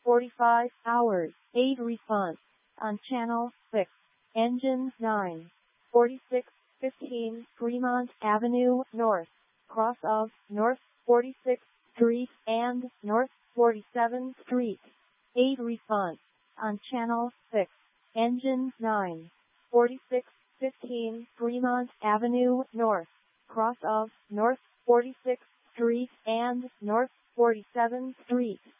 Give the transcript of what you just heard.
45 hours. 8 response. On channel 6. Engine 9. 4615 Fremont Avenue North. Cross of North 46th Street and North 47th Street. 8 response. On channel 6. Engine 9. 4615 Fremont Avenue North. Cross of North 46th Street and North 47th Street.